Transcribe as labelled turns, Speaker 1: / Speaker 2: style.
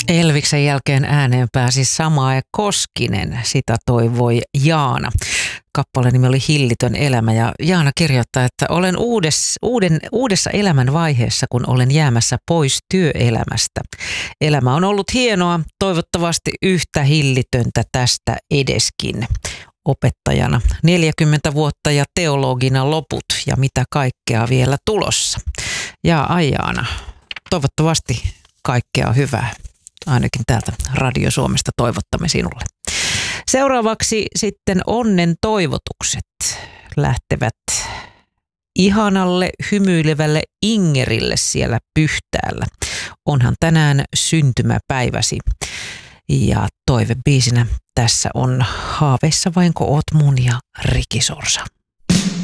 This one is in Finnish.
Speaker 1: Elviksen jälkeen ääneen pääsi Samae Koskinen, sitä toivoi Jaana. Kappaleen nimi oli Hillitön elämä ja Jaana kirjoittaa, että olen uudessa elämän vaiheessa, kun olen jäämässä pois työelämästä. Elämä on ollut hienoa, toivottavasti yhtä hillitöntä tästä edeskin. Opettajana 40 vuotta ja teologina loput ja mitä kaikkea vielä tulossa. Ja Jaana, toivottavasti kaikkea hyvää. Ainakin täältä Radio Suomesta toivottamme sinulle. Seuraavaksi sitten onnen toivotukset lähtevät ihanalle, hymyilevälle Ingerille siellä Pyhtäällä. Onhan tänään syntymäpäiväsi. Ja toivebiisinä tässä on Haaveissa vainko oot mun ja Ricky Sorsa.